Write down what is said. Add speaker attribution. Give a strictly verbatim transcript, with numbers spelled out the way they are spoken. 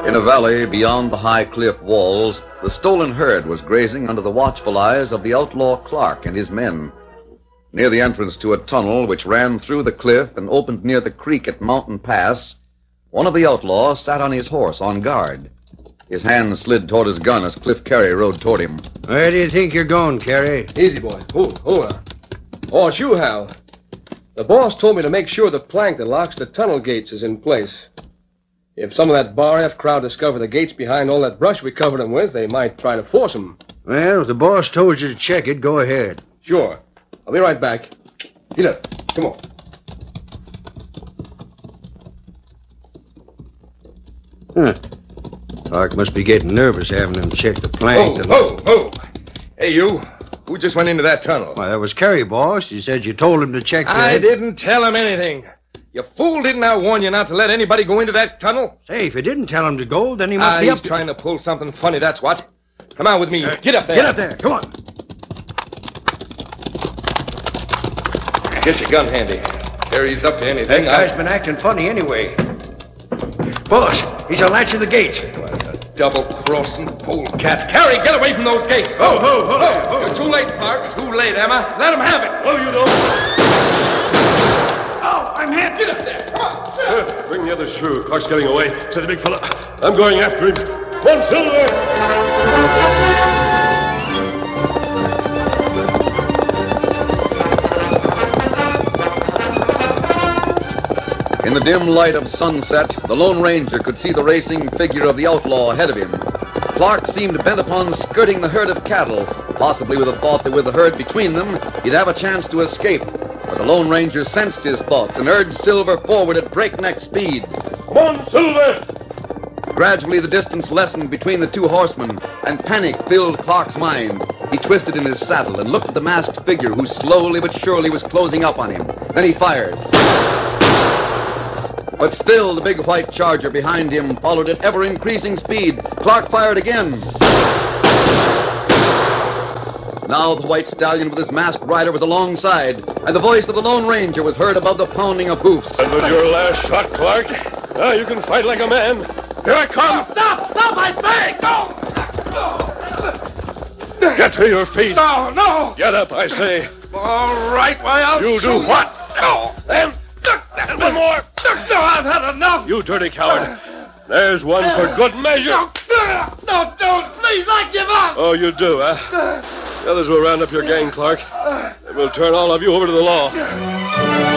Speaker 1: In a valley beyond the high cliff walls, the stolen herd was grazing under the watchful eyes of the outlaw Clark and his men. Near the entrance to a tunnel which ran through the cliff and opened near the creek at Mountain Pass, one of the outlaws sat on his horse on guard. His hand slid toward his gun as Cliff Carey rode toward him.
Speaker 2: Where do you think you're going, Carey?
Speaker 3: Easy, boy. Hold, hold on. Oh, it's you, Hal. The boss told me to make sure the plank that locks the tunnel gates is in place. If some of that Bar F crowd discover the gates behind all that brush we covered them with, they might try to force them.
Speaker 2: Well, if the boss told you to check it, go ahead.
Speaker 3: Sure. I'll be right back. Get up. Come on.
Speaker 2: Huh. Clark must be getting nervous having them check the plank.
Speaker 4: Oh, oh, oh. Hey, you. Who just went into that tunnel?
Speaker 2: Well, that was Carey, boss. You said you told him to check the...
Speaker 4: I didn't tell him anything. You fool, didn't I warn you not to let anybody go into that tunnel?
Speaker 2: Say, if you didn't tell him to go, then he must
Speaker 4: ah,
Speaker 2: be
Speaker 4: he's
Speaker 2: up to...
Speaker 4: trying to pull something funny, that's what. Come on with me.
Speaker 2: Uh,
Speaker 4: get up there.
Speaker 2: Get up there. Come on.
Speaker 4: Get your gun handy. Carey's up to anything.
Speaker 2: That guy's I... been acting funny anyway. Boss, he's a latch of the gates.
Speaker 4: Double-crossing polecats. Carey, get away from those gates.
Speaker 2: Ho, ho, ho, ho.
Speaker 4: You're too late, Clark. Too late, Emma. Let him have it.
Speaker 2: Oh, you don't. Oh, I'm hit.
Speaker 4: Get up there. Come on.
Speaker 5: Uh, bring the others through. Clark's getting away, said the big fella. I'm going after him. One Silver!
Speaker 1: In the dim light of sunset, the Lone Ranger could see the racing figure of the outlaw ahead of him. Clark seemed bent upon skirting the herd of cattle, possibly with the thought that with the herd between them, he'd have a chance to escape. But the Lone Ranger sensed his thoughts and urged Silver forward at breakneck speed.
Speaker 5: Come on, Silver!
Speaker 1: Gradually, the distance lessened between the two horsemen, and panic filled Clark's mind. He twisted in his saddle and looked at the masked figure who slowly but surely was closing up on him. Then he fired. But still, the big white charger behind him followed at ever-increasing speed. Clark fired again. Now the white stallion with his masked rider was alongside, and the voice of the Lone Ranger was heard above the pounding of hoofs.
Speaker 5: That was your last shot, Clark. Now you can fight like a man. Here I come.
Speaker 4: Stop! Stop, I say! No! No!
Speaker 5: Get to your feet.
Speaker 4: No, no!
Speaker 5: Get up, I say.
Speaker 4: All right, why, I'll
Speaker 5: You do
Speaker 4: shoot.
Speaker 5: what?
Speaker 4: No!
Speaker 5: Then... And one more.
Speaker 4: No, I've had enough.
Speaker 5: You dirty coward. There's one for good measure.
Speaker 4: No, no, don't, please, I give up.
Speaker 5: Oh, you do, huh? The others will round up your gang, Clark. And we'll turn all of you over to the law.